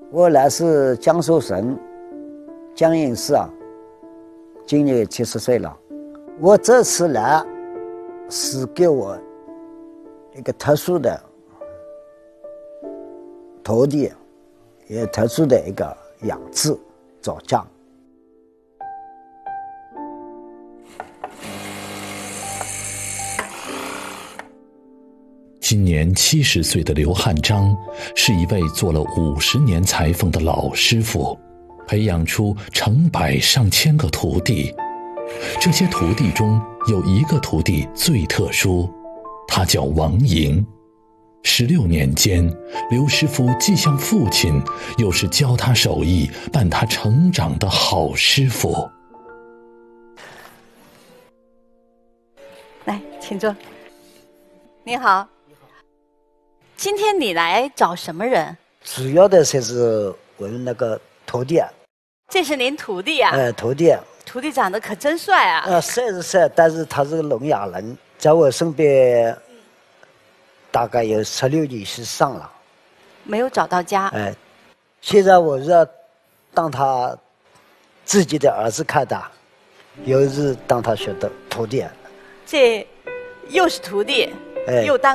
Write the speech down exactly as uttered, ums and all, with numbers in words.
我来是江苏省江阴市啊，今年七十岁了。我这次来是给我一个特殊的徒弟，也特殊的一个养殖找家。 今年七十岁的刘汉章是一位做了五十年裁缝的老师傅，培养出成百上千个徒弟。这些徒弟中有一个徒弟最特殊，他叫王莹。十六年间，刘师傅既像父亲，又是教他手艺、伴他成长的好师傅。 来，请坐。你好。今天你来找什么人？ 主要的就是我们那个徒弟。 这是您徒弟啊？ 呃，徒弟。 徒弟长得可真帅啊！ 呃，帅是帅，但是他是个聋哑人，在我身边大概有十六年以上了。 没有找到家。 哎、呃，现在我是要当他自己的儿子看待，又是当他学的徒弟。 这又是徒弟，哎、又当。